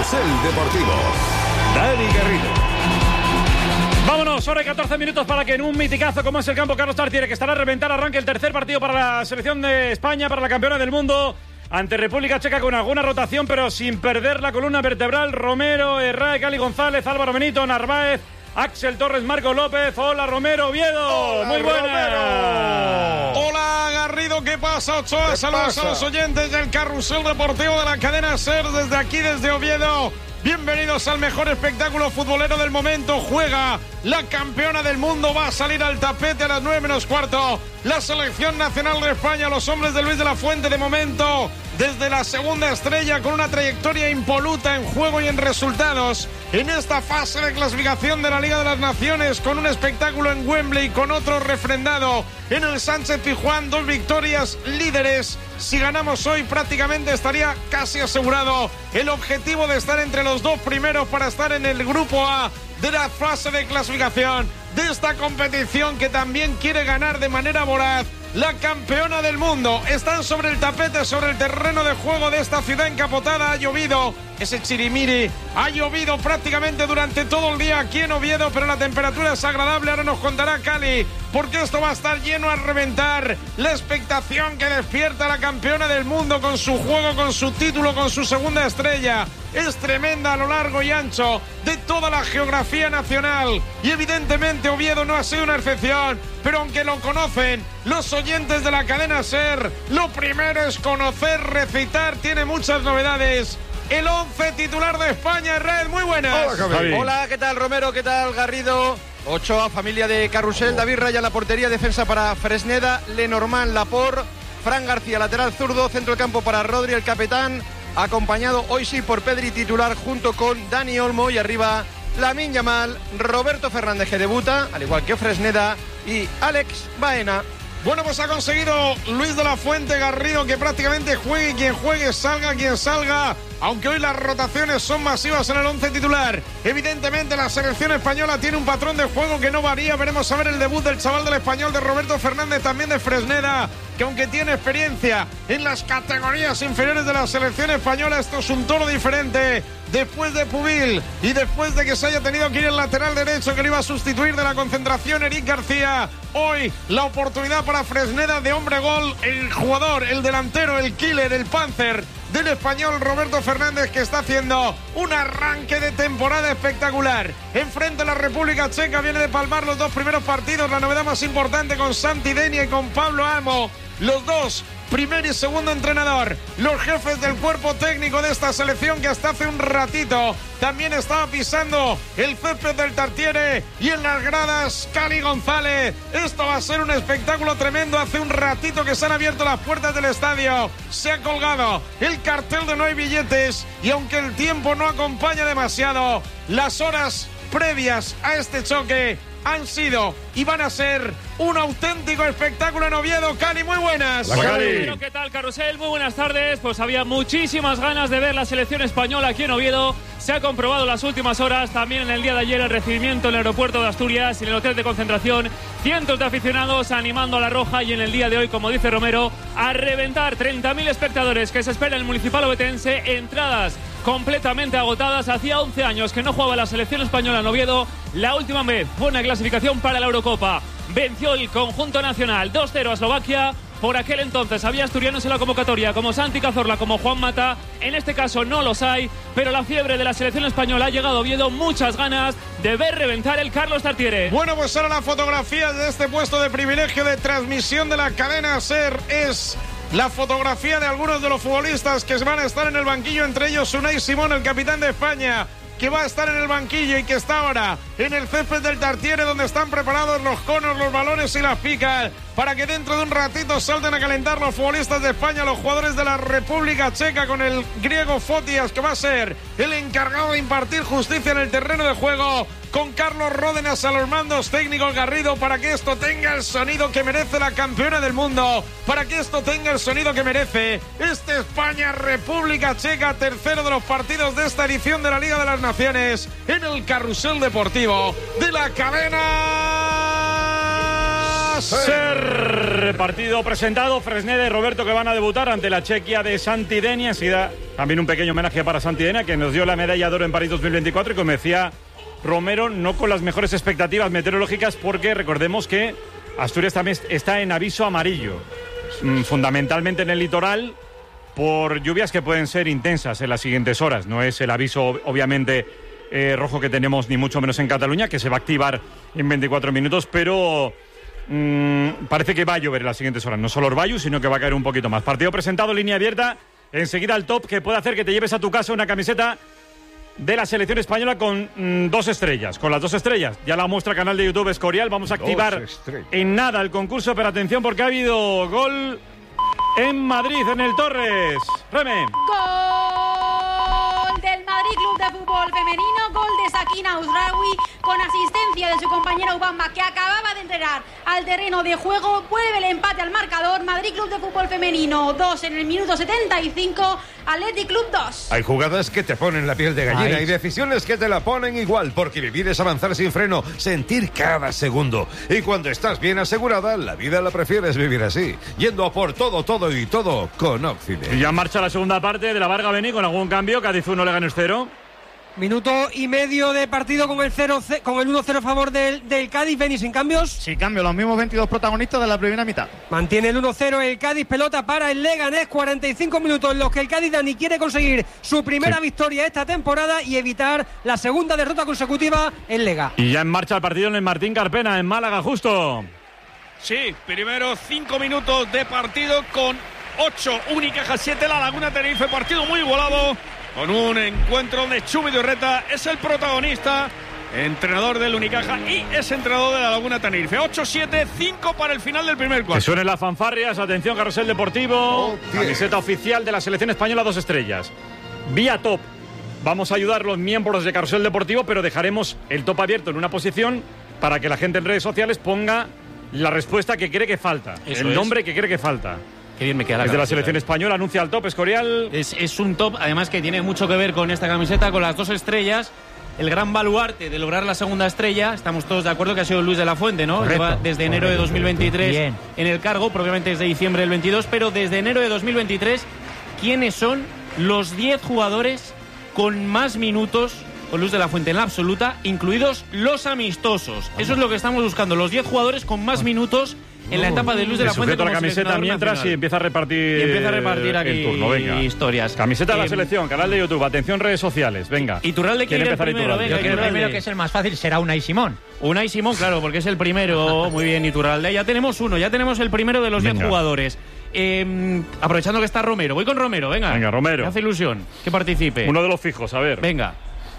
Carrusel Deportivo. Dani Garrido. Vámonos, hora y 14 minutos para que en un miticazo como es el campo Carlos Tartiere, que estará a reventar, arranque el tercer partido para la selección de España, para la campeona del mundo, ante República Checa, con alguna rotación, pero sin perder la columna vertebral. Romero, Herrera, Cali González, Álvaro Benito, Narváez, Axel Torres, Marco López. Hola, Romero, Oviedo. Hola, muy buena. Romero. Hola, Garrido, ¿qué pasa, Ochoa? Saludos a los oyentes del Carrusel Deportivo de la cadena SER desde aquí, desde Oviedo. Bienvenidos al mejor espectáculo futbolero del momento. Juega la campeona del mundo, va a salir al tapete a las 9:15. La selección nacional de España, los hombres de Luis de la Fuente, de momento desde la segunda estrella, con una trayectoria impoluta en juego y en resultados en esta fase de clasificación de la Liga de las Naciones, con un espectáculo en Wembley, con otro refrendado en el Sánchez Pizjuán. 2 victorias, líderes. Si ganamos hoy, prácticamente estaría casi asegurado el objetivo de estar entre los 2 primeros para estar en el grupo A de la fase de clasificación de esta competición, que también quiere ganar de manera voraz la campeona del mundo. Están sobre el tapete, sobre el terreno de juego de esta ciudad encapotada. Ha llovido ese chirimiri, ha llovido prácticamente durante todo el día aquí en Oviedo, pero la temperatura es agradable. Ahora nos contará Cali, porque esto va a estar lleno a reventar. La expectación que despierta la campeona del mundo con su juego, con su título, con su segunda estrella, es tremenda a lo largo y ancho de toda la geografía nacional. Y evidentemente Oviedo no ha sido una excepción, pero aunque lo conocen los oyentes de la cadena SER, lo primero es conocer, recitar. Tiene muchas novedades el 11 titular de España. Red, muy buenas. Hola, hola, ¿qué tal, Romero? ¿Qué tal, Garrido? Ochoa, familia de Carrusel. David Raya en la portería, defensa para Fresneda, Lenormand, Laporte, Fran García, lateral zurdo, centro del campo para Rodri, el capitán, acompañado hoy sí por Pedri, titular, junto con Dani Olmo, y arriba Lamine Yamal, Roberto Fernández, que debuta, al igual que Fresneda, y Alex Baena. Bueno, pues ha conseguido Luis de la Fuente, Garrido, que prácticamente juegue quien juegue, salga quien salga, aunque hoy las rotaciones son masivas en el 11 titular. Evidentemente la selección española tiene un patrón de juego que no varía. Veremos a ver el debut del chaval del Español, de Roberto Fernández, también de Fresneda, que aunque tiene experiencia en las categorías inferiores de la selección española, esto es un tono diferente. Después de Pubil y después de que se haya tenido que ir el lateral derecho, que lo iba a sustituir de la concentración, Eric García, hoy la oportunidad para Fresneda de hombre gol, el jugador, el delantero, el killer, el panzer del Español, Roberto Fernández, que está haciendo un arranque de temporada espectacular. Enfrente la República Checa, viene de palmar los 2 primeros partidos, la novedad más importante con Santi Denia y con Pablo Amo, los 2 primer y segundo entrenador, los jefes del cuerpo técnico de esta selección, que hasta hace un ratito también estaba pisando el césped del Tartiere, y en las gradas Cali González. Esto va a ser un espectáculo tremendo. Hace un ratito que se han abierto las puertas del estadio, se ha colgado el cartel de no hay billetes, y aunque el tiempo no acompaña demasiado, las horas previas a este choque han sido y van a ser un auténtico espectáculo en Oviedo. Cali, muy buenas. Bueno, ¿qué tal, Carrusel? Muy buenas tardes. Pues había muchísimas ganas de ver la selección española aquí en Oviedo. Se ha comprobado las últimas horas, también en el día de ayer, el recibimiento en el aeropuerto de Asturias y en el hotel de concentración. Cientos de aficionados animando a la Roja, y en el día de hoy, como dice Romero, a reventar. 30.000 espectadores que se espera en el Municipal Ovetense. Entradas completamente agotadas. Hacía 11 años que no jugaba la selección española en Oviedo. La última vez fue una clasificación para la Eurocopa. Venció el conjunto nacional 2-0 a Eslovaquia. Por aquel entonces había asturianos en la convocatoria como Santi Cazorla, como Juan Mata. En este caso no los hay, pero la fiebre de la selección española ha llegado a Oviedo. Muchas ganas de ver reventar el Carlos Tartiere. Bueno, pues ahora la fotografía de este puesto de privilegio de transmisión de la cadena SER es la fotografía de algunos de los futbolistas que van a estar en el banquillo, entre ellos Unai Simón, el capitán de España, que va a estar en el banquillo y que está ahora en el césped del Tartiere, donde están preparados los conos, los balones y las picas, para que dentro de un ratito salten a calentar los futbolistas de España, los jugadores de la República Checa, con el griego Fotias, que va a ser el encargado de impartir justicia en el terreno de juego, con Carlos Ródenas a los mandos técnicos, Garrido, para que esto tenga el sonido que merece la campeona del mundo, para que esto tenga el sonido que merece este España-República Checa, tercero de los partidos de esta edición de la Liga de las Naciones, en el Carrusel Deportivo de la cadena SER. Partido presentado, Fresneda y Roberto, que van a debutar ante la Chequia de Santi Denia. Enseguida También un pequeño homenaje para Santidena, que nos dio la medalla de oro en París 2024 y como decía Romero, no con las mejores expectativas meteorológicas, porque recordemos que Asturias también está en aviso amarillo, fundamentalmente en el litoral, por lluvias que pueden ser intensas en las siguientes horas. No es el aviso, obviamente, rojo que tenemos, ni mucho menos en Cataluña, que se va a activar en 24 minutos, pero parece que va a llover en las siguientes horas. No solo Orbayu, sino que va a caer un poquito más. Partido presentado, línea abierta. Enseguida el top que puede hacer que te lleves a tu casa una camiseta de la selección española con 2 estrellas. Con las 2 estrellas, ya la muestra canal de YouTube Escorial. Vamos a activar en nada el concurso, pero atención porque ha habido gol en Madrid, en el Torres. Reme. Gol del Madrid Club de Fútbol Femenino, gol de Sakina Ouzraoui con asistencia de su compañera Ubamba, que acababa de entrar al terreno de juego. Vuelve el empate al marcador. Madrid Club de Fútbol Femenino 2 en el minuto 75, Athletic Club 2. Hay jugadas que te ponen la piel de gallina y decisiones que te la ponen igual, porque vivir es avanzar sin freno, sentir cada segundo. Y cuando estás bien asegurada, la vida la prefieres vivir así, yendo a por todo y todo con Oxide. Y ya marcha la segunda parte de la Varga Bení con algún cambio. Cádiz 1, Leganés 0. Minuto y medio de partido con el 1-0 a favor del Cádiz. Beni, sin cambios. Sin cambio, los mismos 22 protagonistas de la primera mitad. Mantiene el 1-0 el Cádiz, pelota para el Leganés. 45 minutos en los que el Cádiz, Dani, quiere conseguir su primera victoria esta temporada y evitar la segunda derrota consecutiva en Lega. Y ya en marcha el partido en el Martín Carpena, en Málaga, justo. Sí, primero 5 minutos de partido con 8 Unicaja 7 La Laguna Tenerife, partido muy igualado, con un encuentro de Chubi de Urreta, es el protagonista, entrenador del Unicaja y es entrenador de La Laguna Tenerife. 8-7, 5 para el final del primer cuarto. Que suenen las fanfarrias, atención, carrusel deportivo, camiseta oficial de la selección española 2 estrellas. Vía top. Vamos a ayudar a los miembros de Carrusel Deportivo, pero dejaremos el top abierto en una posición para que la gente en redes sociales ponga la respuesta que cree que falta. Eso el nombre que cree que falta. Qué bien me queda la camiseta. Es de la selección española, anuncia el top, Escorial. Es un top, además que tiene mucho que ver con esta camiseta, con las 2 estrellas. El gran baluarte de lograr la segunda estrella, estamos todos de acuerdo que ha sido Luis de la Fuente, ¿no? Correcto, lleva desde enero de 2023 bien en el cargo, probablemente desde diciembre del 22, pero desde enero de 2023, ¿quiénes son los 10 jugadores con más minutos con Luis de la Fuente en la absoluta, incluidos los amistosos? Eso es lo que estamos buscando, los 10 jugadores con más minutos en la etapa de Luis de la Fuente. Sujeto la camiseta mientras nacional. Y empieza a repartir aquí el turno, venga. Historias. Camiseta de la selección, canal de YouTube, atención redes sociales, venga. Iturralde quiere empezar el primero, venga. Yo creo que el primero, que es el más fácil, será Unai Simón. Unai Simón, claro, porque es el primero. Muy bien, Iturralde. Ya tenemos uno, ya tenemos el primero de los 10 jugadores. Aprovechando que está Romero, voy con Romero, venga. Venga, Romero. Me hace ilusión que participe. Uno de los fijos, a ver. Venga.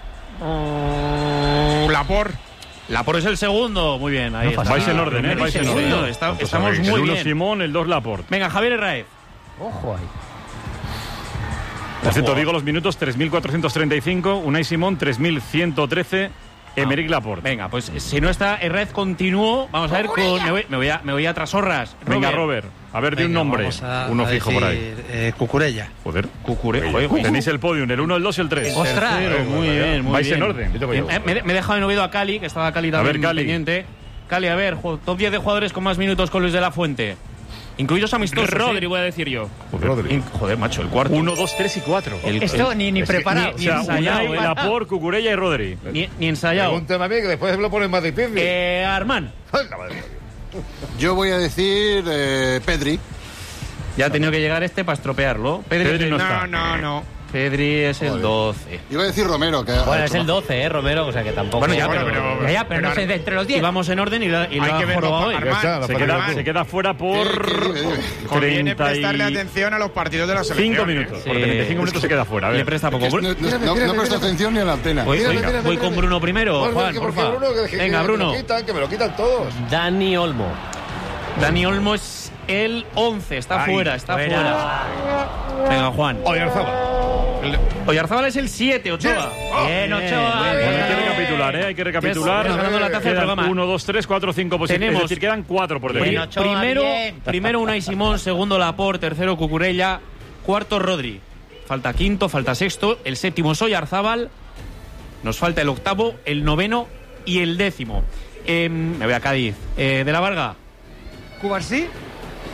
Laporte es el segundo, muy bien. Ahí vais en orden, vais en orden. Estamos muy bien. El 1 Simón, el 2 Laporte. Venga, Javier Herráez. Ojo ahí. Por cierto, digo los minutos: 3.435, Unai Simón, 3.113, Emeric Laporte. Venga, pues si no está Herráez, continúo. Vamos a ver con... Me voy a Trasorras. Venga, Robert. A ver, de un nombre. Uno fijo por ahí. Cucurella. Joder. Cucurella. Tenéis el podium, el 1, el 2 y el 3. ¡Ostras! Muy bien, muy vais bien. En orden. Me he dejado en oído a Cali, que estaba Cali también pendiente. Cali, a ver, top 10 de jugadores con más minutos con Luis de la Fuente. Incluidos amistosos. Rodri, voy a decir yo. Joder, macho, el cuarto. 1, 2, 3 y 4. Esto ni preparado. Ni ensayado. Laporte, Cucurella y Rodri. Ni ensayado. Pregúntame a mí, que después lo ponen más difícil. Armán. Yo voy a decir Pedri. Ya ha tenido que llegar para estropearlo. Pedri no está. No. Pedri es el 12. Iba a decir Romero. Que bueno, es el 12, Romero, o sea que tampoco... Bueno, pero no sé, de entre los 10. Y vamos en orden y lo ha jorobado hoy. Se queda fuera por... Conviene prestarle atención a los partidos de la selección. 5 minutos. Por 35 minutos se queda fuera. Le presta poco. No presta atención ni a la antena. Voy con Bruno primero, Juan, por favor. Venga, Bruno. Que me lo quitan todos. Dani Olmo. Dani Olmo es el 11. Está fuera. Venga, Juan. Oyarzábal es el 7, Ochoa. Bien, Ochoa. Hay que recapitular. Ganando la taza del programa. 1, 2, 3, 4, 5 posiciones. Es decir, quedan 4 por delante. Primero Unai Simón, segundo Laporte, tercero Cucurella, cuarto Rodri. Falta quinto, falta sexto, el séptimo es Oyarzábal. Nos falta el octavo, el noveno y el décimo. Me voy a Cádiz. De la Varga. Cubarsí.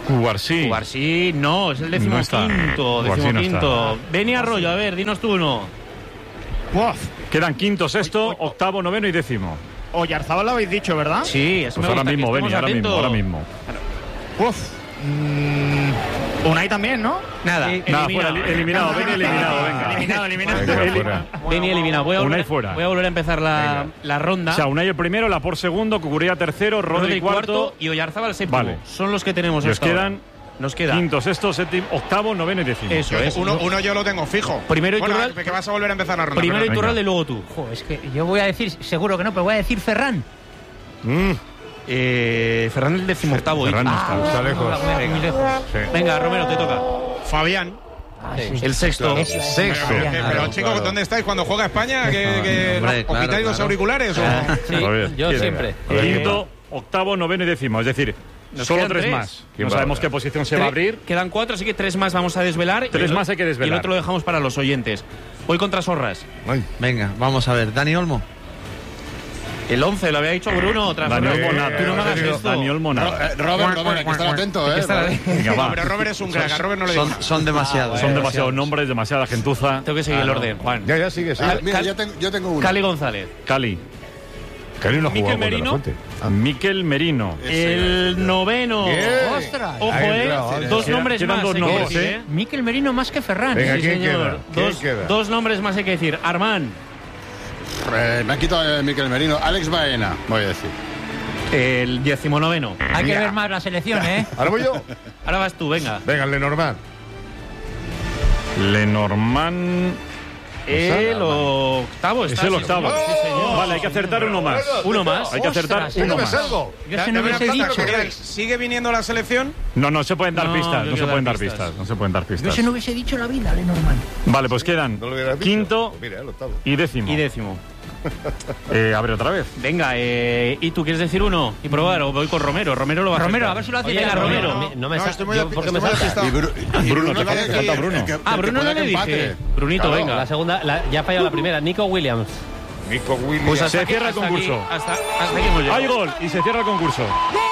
Cubarsí no, es el decimoquinto. No Beni Arroyo, a ver, dinos tú uno. Uf. Quedan quinto, sexto, octavo, noveno y décimo. Oyarzabal lo habéis dicho, ¿verdad? Sí, eso pues me ahora gusta, mismo, Beni, ahora mismo. Uf. Unai también, ¿no? Nada, eliminado, Beni eliminado, venga. Eliminado. Beni eliminado. Voy a volver a empezar la ronda. O sea, Unai el primero, Laporte segundo, Cucurella tercero, Rodri cuarto y Oyarzábal séptimo. Vale. Son los que tenemos hasta ahora. Nos queda quinto, sexto, séptimo, octavo, noveno y décimo. Eso es. Uno yo lo tengo fijo. Primero Iturralde. Que vas a volver a empezar la ronda. Primero Iturralde y luego tú. Joder, es que yo voy a decir, seguro que no, pero voy a decir Ferran. Ferran el decimoctavo. Ferran está lejos. Muy lejos. Sí. Venga, Romero, te toca. Fabián. El sexto. Pero chicos, ¿dónde estáis cuando juega España? ¿Os quitáis los auriculares? Sí, yo siempre. Quinto, octavo, noveno y décimo. Es decir, solo tres más. No sabemos qué posición se va a abrir. Quedan 4, así que 3 más vamos a desvelar. Tres más hay que desvelar. Y el otro lo dejamos para los oyentes. Voy contra Sorras. Venga, vamos a ver. Dani Olmo. El 11, lo había dicho Bruno otra vez. Dani Olmo nada. Tú no me hagas esto. Dani Olmo nada. Robert, hay que estar atento, Venga, va. Pero Robert es un crack, a Robert no le digo. Son demasiados. Son demasiados nombres, demasiada gentuza. Tengo que seguir el orden, Juan. Ya, sigue. Mira, yo tengo uno. Cali González. Cali no Miquel Merino. Miquel Merino. El noveno. ¡Ostras! Ojo, dos nombres más. Dos nombres, Miquel Merino más que Ferran. Venga, Sí, ¿quién señor. queda? Dos nombres más hay que decir. Armán. Me han quitado Miquel Merino. Alex Baena, voy a decir. El 19. Hay que ver más la selección, ¿eh? Ahora voy yo. Ahora vas tú, venga. Venga, el Lenormand. Lenormand. El octavo. Es el octavo. Sí, señor. Vale, hay que acertar uno más. Uno más. Hay que acertar uno más. Yo ese no hubiese dicho. ¿Sigue viniendo la selección? No se pueden dar No, pistas. no No se quiero pueden dar dar pistas. pistas. No se pueden dar Yo pistas. ese no hubiese dicho la vida, Lenormand. Vale, pues quedan No lo hubieras dicho. quinto Mira, el octavo. y décimo. Abre otra vez. Venga, ¿y tú quieres decir uno? Y probar, o voy con Romero. Romero lo va a Romero, acertar. a ver si lo hace. Venga, Romero. No me estoy muy ¿por qué me estoy muy salta? despistado. Bruno, te falta Bruno. Bruno no le dije. Brunito, venga. La segunda, ya ha fallado la primera. Nico Williams. Nico Williams. Pues hasta Se aquí- cierra el hasta aquí- concurso. Hasta aquí hemos llegado. Hay gol y se cierra el concurso.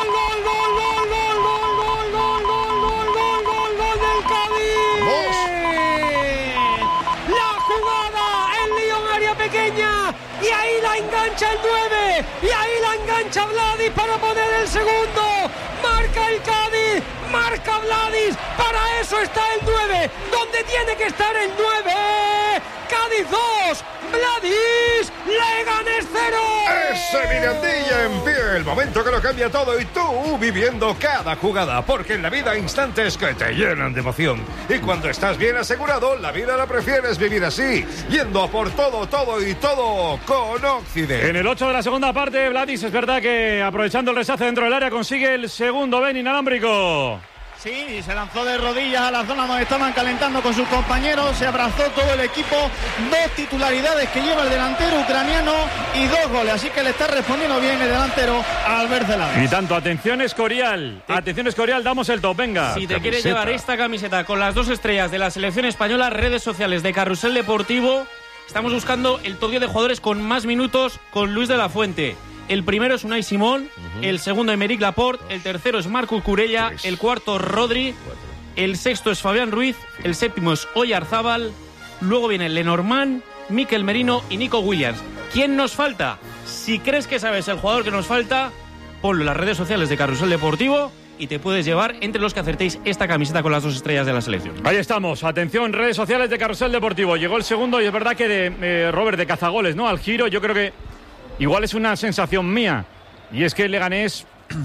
La jugada, el Lyon área pequeña, y ahí la engancha el 9, y ahí la engancha Vladic para poner el segundo. Marca el Cádiz, marca Vladic, para eso está el 9, donde tiene que estar el 9. Cádiz 2, Vladic, Leganés 0. Ese Mirandilla en pie, el momento que lo cambia todo y tú viviendo cada jugada, porque en la vida hay instantes que te llenan de emoción. Y cuando estás bien asegurado, la vida la prefieres vivir así, yendo a por todo y todo con Occident. En el 8 de la segunda parte, Vladic es verdad que aprovechando el rechace dentro del área consigue el segundo Ben inalámbrico. Sí, se lanzó de rodillas a la zona donde estaban calentando con sus compañeros, se abrazó todo el equipo, 2 titularidades que lleva el delantero ucraniano y 2 goles, así que le está respondiendo bien el delantero Albert Zelán. Y tanto, atención Escorial, damos el top, venga. Si te quieres llevar esta camiseta con las 2 estrellas de la selección española, redes sociales de Carrusel Deportivo, estamos buscando el top 10 de jugadores con más minutos con Luis de la Fuente. El primero es Unai Simón, el segundo Aymeric Laporte, el tercero es Marc Cucurella, el cuarto Rodri, el sexto es Fabián Ruiz, el séptimo es Oyarzábal, luego viene Lenormand, Miquel Merino y Nico Williams. ¿Quién nos falta? Si crees que sabes el jugador que nos falta, ponlo en las redes sociales de Carrusel Deportivo y te puedes llevar entre los que acertéis esta camiseta con las 2 estrellas de la selección. Ahí estamos, atención, redes sociales de Carrusel Deportivo. Llegó el segundo y es verdad que de Robert de cazagoles, ¿no? Al giro, yo creo que igual es una sensación mía, y es que el Leganés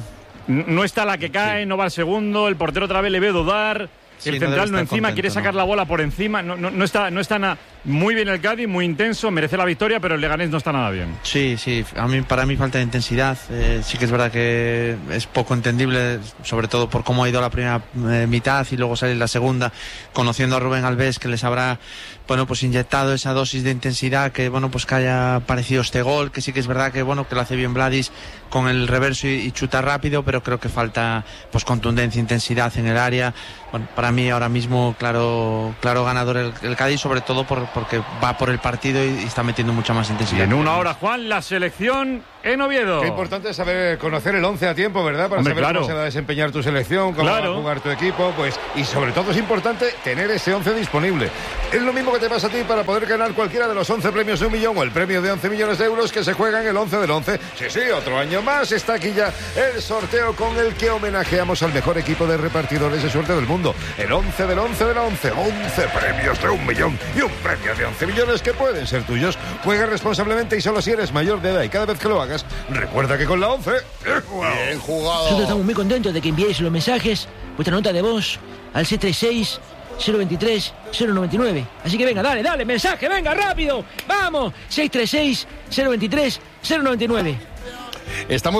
no está la que cae, no va al segundo, el portero otra vez le ve dudar, el central no encima, quiere sacar la bola por encima, no está muy bien el Cádiz, muy intenso, merece la victoria, pero el Leganés no está nada bien. Sí, para mí falta de intensidad, sí que es verdad que es poco entendible, sobre todo por cómo ha ido la primera mitad y luego salir la segunda, conociendo a Rubén Alves que les habrá pues inyectado esa dosis de intensidad que que haya parecido este gol, que sí que es verdad que que lo hace bien Vladic con el reverso y chuta rápido, pero creo que falta contundencia, intensidad en el área. Para mí ahora mismo claro ganador el Cádiz, sobre todo porque va por el partido y está metiendo mucha más intensidad. Y en una hora, Juan, la selección en Oviedo. Qué importante es saber conocer el 11 a tiempo, ¿verdad? Para saber cómo se va a desempeñar tu selección, cómo va a jugar tu equipo, pues, y sobre todo es importante tener ese 11 disponible. Es lo mismo que te pasa a ti para poder ganar cualquiera de los 11 premios de 1 millón o el premio de 11 millones de euros que se juegan el 11 del 11. Sí, otro año más está aquí ya el sorteo con el que homenajeamos al mejor equipo de repartidores de suerte del mundo. El 11 del 11 del 11. 11 premios de 1 millón y un premio de 11 millones que pueden ser tuyos. Juega responsablemente y solo si eres mayor de edad, y cada vez que lo hagas, recuerda que con la 11 bien jugado. Nosotros estamos muy contentos de que enviéis los mensajes, vuestra nota de voz al 636-023-099. Así que venga, dale, mensaje, venga, rápido, vamos, 636-023-099. Estamos